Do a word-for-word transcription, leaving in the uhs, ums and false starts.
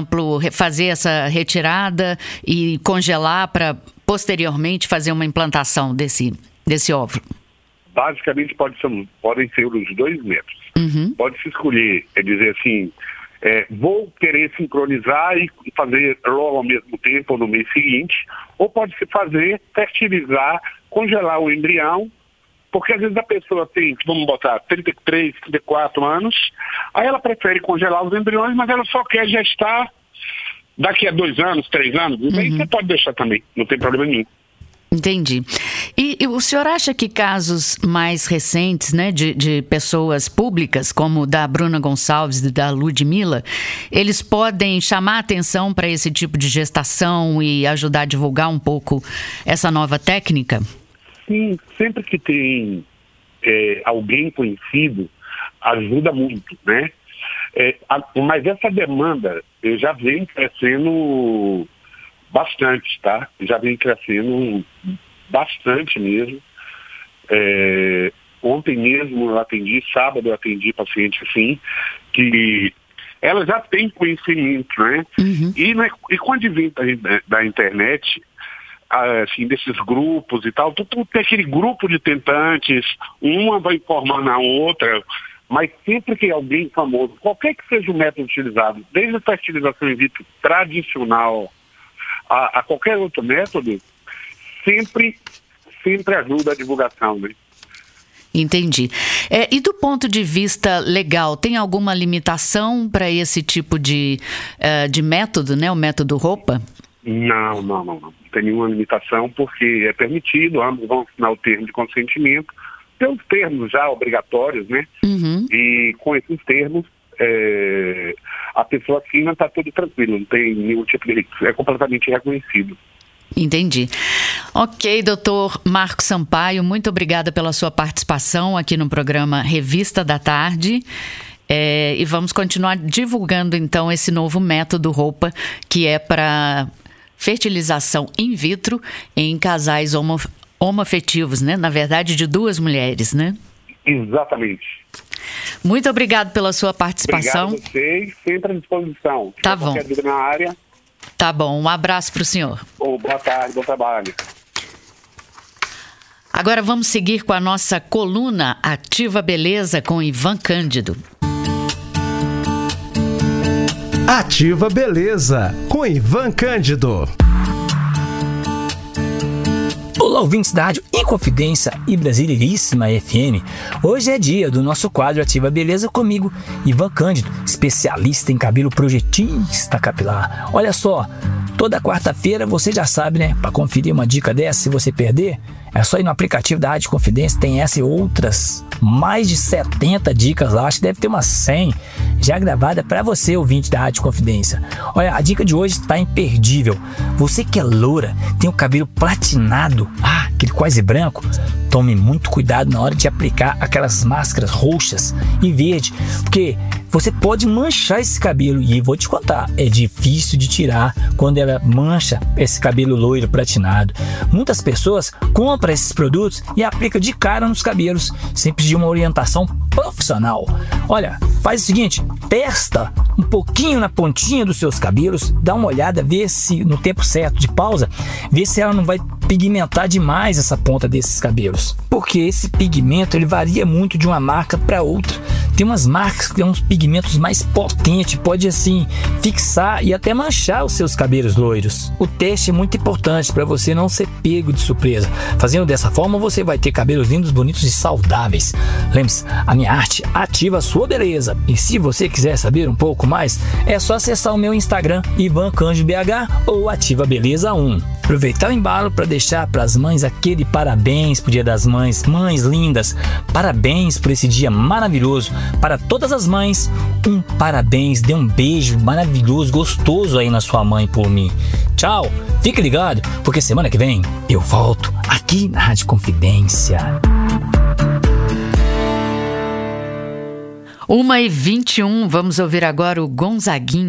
exemplo, fazer essa retirada e congelar para posteriormente fazer uma implantação desse, desse óvulo? Basicamente pode ser, podem ser os dois métodos. Uhum. Pode-se escolher, é dizer assim, é, vou querer sincronizar e fazer logo ao mesmo tempo ou no mês seguinte, ou pode-se fazer, fertilizar, congelar o embrião, porque às vezes a pessoa tem, vamos botar, trinta e três, trinta e quatro anos, aí ela prefere congelar os embriões, mas ela só quer gestar daqui a dois anos, três anos, uhum. Aí você pode deixar também, não tem problema nenhum. Entendi. E, e o senhor acha que casos mais recentes, né, de, de pessoas públicas, como o da Bruna Gonçalves e da Ludmilla, eles podem chamar a atenção para esse tipo de gestação e ajudar a divulgar um pouco essa nova técnica? Sim, sempre que tem é, alguém conhecido, ajuda muito, né? É, a, mas essa demanda eu já vem crescendo bastante, tá? Já vem crescendo bastante mesmo. É, ontem mesmo eu atendi, sábado eu atendi paciente assim, que ela já tem conhecimento, né? Uhum. E, né, e com o advento da, da internet, assim, desses grupos e tal, tu, tu tem aquele grupo de tentantes, uma vai informar na outra, mas sempre que alguém famoso, qualquer que seja o método utilizado, desde a fertilização in vitro tradicional a, a qualquer outro método, sempre, sempre ajuda a divulgação, né? Entendi. É, e do ponto de vista legal, tem alguma limitação para esse tipo de, uh, de método, né? O método roupa? Não, não, não, não. Não tem nenhuma limitação, porque é permitido, ambos vão assinar o termo de consentimento, tem os termos já obrigatórios, né? Uhum. E com esses termos, é, a pessoa assina, está tudo tranquilo, não tem nenhum tipo de risco, é completamente reconhecido. Entendi. Ok, doutor Marco Sampaio, muito obrigada pela sua participação aqui no programa Revista da Tarde. É, e vamos continuar divulgando, então, esse novo método roupa, que é para fertilização in vitro em casais homo, homoafetivos, né? Na verdade, de duas mulheres, né? Exatamente. Muito obrigado pela sua participação. Obrigado a vocês, sempre à disposição. Tá bom. Qualquer dúvida na área. Tá bom, um abraço para o senhor. Oh, boa tarde, bom trabalho. Agora vamos seguir com a nossa coluna Ativa Beleza com Ivan Cândido. Ativa Beleza com Ivan Cândido. Olá, ouvintes da Rádio Inconfidência e Brasileiríssima F M. Hoje é dia do nosso quadro Ativa Beleza comigo, Ivan Cândido, especialista em cabelo projetista capilar. Olha só, toda quarta-feira você já sabe, né? Para conferir uma dica dessa, se você perder, é só ir no aplicativo da Rádio Confidência, tem essa e outras, mais de setenta dicas lá, acho que deve ter umas cem já gravada para você, ouvinte da Rádio Confidência. Olha, a dica de hoje está imperdível. Você que é loura, tem o cabelo platinado, ah, aquele quase branco, tome muito cuidado na hora de aplicar aquelas máscaras roxas e verde, porque você pode manchar esse cabelo e vou te contar, é difícil de tirar quando ela mancha esse cabelo loiro platinado. Muitas pessoas compram esses produtos e aplicam de cara nos cabelos sem pedir uma orientação profissional. Olha, faz o seguinte, testa um pouquinho na pontinha dos seus cabelos, dá uma olhada, vê se no tempo certo de pausa, vê se ela não vai pigmentar demais essa ponta desses cabelos, porque esse pigmento ele varia muito de uma marca para outra. Tem umas marcas que têm uns pigmentos mais potentes, pode assim fixar e até manchar os seus cabelos loiros. O teste é muito importante para você não ser pego de surpresa. Fazendo dessa forma você vai ter cabelos lindos, bonitos e saudáveis. Lembre-se, a minha arte ativa a sua beleza. E se você quiser saber um pouco mais, é só acessar o meu Instagram Ivan Cândido B H ou Ativa Beleza um. Aproveitar o embalo para deixar para as mães aquele parabéns pro Dia das Mães. Mães lindas, parabéns por esse dia maravilhoso. Para todas as mães, um parabéns, dê um beijo maravilhoso, gostoso aí na sua mãe por mim. Tchau, fique ligado, porque semana que vem eu volto aqui na Rádio Confidência. uma e vinte e um, vamos ouvir agora o Gonzaguinha.